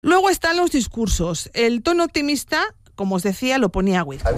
Luego están los discursos. El tono optimista, como os decía, lo ponía Witkoff,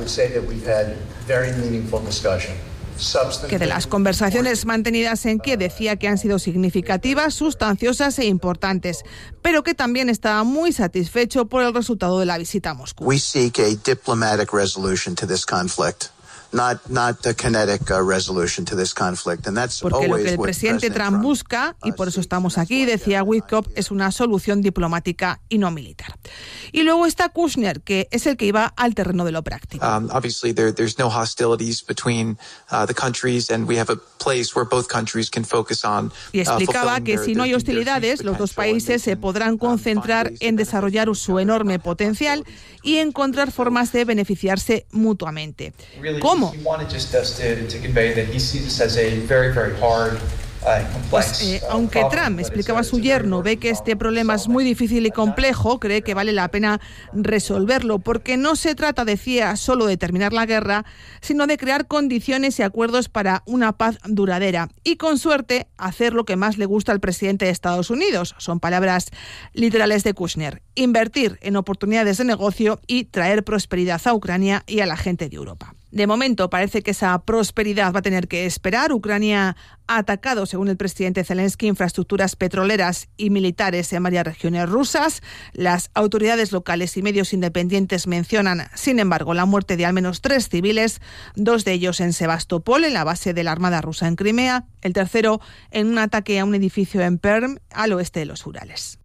que de las conversaciones mantenidas en Kiev decía que han sido significativas, sustanciosas e importantes, pero que también estaba muy satisfecho por el resultado de la visita a Moscú. We seek a diplomatic resolution to this conflict. Not a kinetic resolution to this conflict, and that's porque lo que el what presidente Trump busca, y por eso estamos aquí, decía Witkoff, es una solución diplomática y no militar. Y luego está Kushner, que es el que iba al terreno de lo práctico. Obviously there's no hostilities between the countries, and we have a place where both countries can focus on. Y explicaba que si no hay hostilidades, los dos países se podrán concentrar en desarrollar su enorme potencial y encontrar formas de beneficiarse mutuamente. ¿Cómo? Pues, aunque Trump, explicaba a su yerno, ve que este problema es muy difícil y complejo, cree que vale la pena resolverlo, porque no se trata, decía, solo de terminar la guerra, sino de crear condiciones y acuerdos para una paz duradera y, con suerte, hacer lo que más le gusta al presidente de Estados Unidos. Son palabras literales de Kushner: invertir en oportunidades de negocio y traer prosperidad a Ucrania y a la gente de Europa. De momento parece que esa prosperidad va a tener que esperar. Ucrania ha atacado, según el presidente Zelensky, infraestructuras petroleras y militares en varias regiones rusas. Las autoridades locales y medios independientes mencionan, sin embargo, la muerte de al menos 3 civiles, 2 de ellos en Sebastopol, en la base de la Armada rusa en Crimea, el tercero en un ataque a un edificio en Perm, al oeste de los Urales.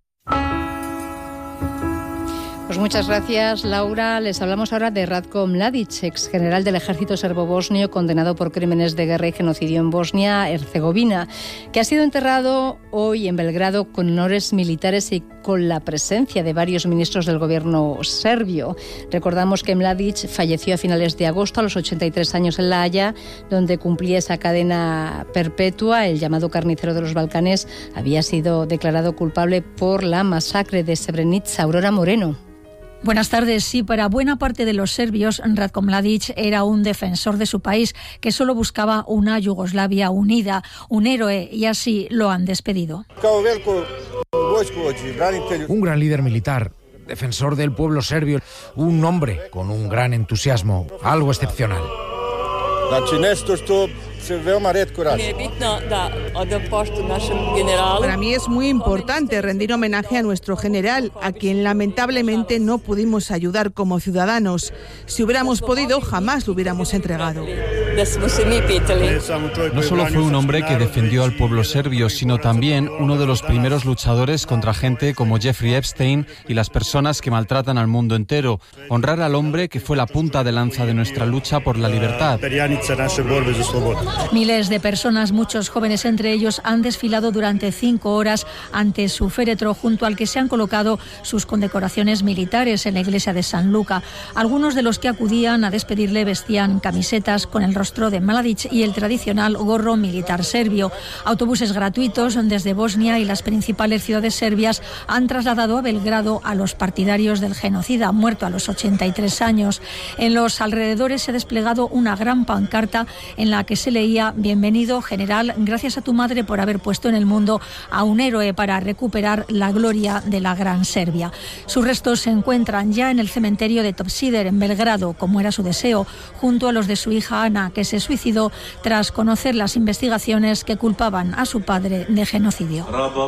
Pues muchas gracias, Laura. Les hablamos ahora de Ratko Mladic, ex general del ejército serbo-bosnio, condenado por crímenes de guerra y genocidio en Bosnia-Herzegovina, que ha sido enterrado hoy en Belgrado con honores militares y con la presencia de varios ministros del gobierno serbio. Recordamos que Mladic falleció a finales de agosto a los 83 años en La Haya, donde cumplía esa cadena perpetua. El llamado carnicero de los Balcanes había sido declarado culpable por la masacre de Srebrenica. Aurora Moreno. Buenas tardes. Sí, para buena parte de los serbios, Ratko Mladic era un defensor de su país que solo buscaba una Yugoslavia unida, un héroe, y así lo han despedido. Un gran líder militar, defensor del pueblo serbio, un hombre con un gran entusiasmo, algo excepcional. Para mí es muy importante rendir homenaje a nuestro general, a quien lamentablemente no pudimos ayudar como ciudadanos. Si hubiéramos podido, jamás lo hubiéramos entregado. No solo fue un hombre que defendió al pueblo serbio, sino también uno de los primeros luchadores contra gente como Jeffrey Epstein y las personas que maltratan al mundo entero. Honrar al hombre que fue la punta de lanza de nuestra lucha por la libertad. Miles de personas, muchos jóvenes entre ellos, han desfilado durante 5 horas ante su féretro, junto al que se han colocado sus condecoraciones militares en la iglesia de San Luca. Algunos de los que acudían a despedirle vestían camisetas con el rostro de Mladic y el tradicional gorro militar serbio. Autobuses gratuitos desde Bosnia y las principales ciudades serbias han trasladado a Belgrado a los partidarios del genocida, muerto a los 83 años. En los alrededores se ha desplegado una gran pancarta en la que se leía: bienvenido, general, gracias a tu madre por haber puesto en el mundo a un héroe para recuperar la gloria de la gran Serbia. Sus restos se encuentran ya en el cementerio de Topčider, en Belgrado, como era su deseo, junto a los de su hija Ana, que se suicidó tras conocer las investigaciones que culpaban a su padre de genocidio.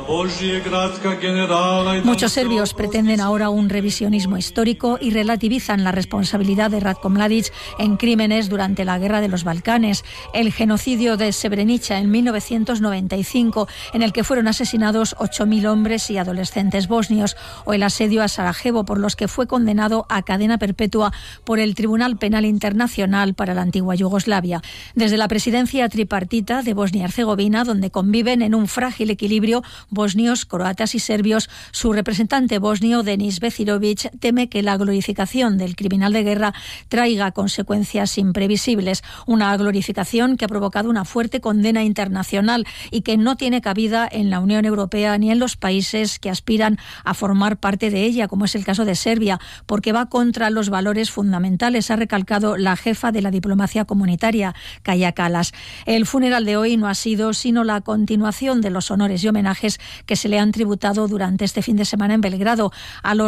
Muchos serbios pretenden ahora un revisionismo histórico y relativizan la responsabilidad de Ratko Mladic en crímenes durante la guerra de los Balcanes, el genocidio de Srebrenica en 1995, en el que fueron asesinados 8.000 hombres y adolescentes bosnios, o el asedio a Sarajevo, por los que fue condenado a cadena perpetua por el Tribunal Penal Internacional para la antigua Yugoslavia. Desde la presidencia tripartita de Bosnia-Herzegovina, donde conviven en un frágil equilibrio bosnios, croatas y serbios, su representante bosnio, Denis Bećirović, teme que la glorificación del criminal de guerra traiga consecuencias imprevisibles. Una glorificación que ha provocado una fuerte condena internacional y que no tiene cabida en la Unión Europea ni en los países que aspiran a formar parte de ella, como es el caso de Serbia, porque va contra los valores fundamentales, ha recalcado la jefa de la diplomacia comunitaria, Kaja Kallas. El funeral de hoy no ha sido sino la continuación de los honores y homenajes que se le han tributado durante este fin de semana en Belgrado a los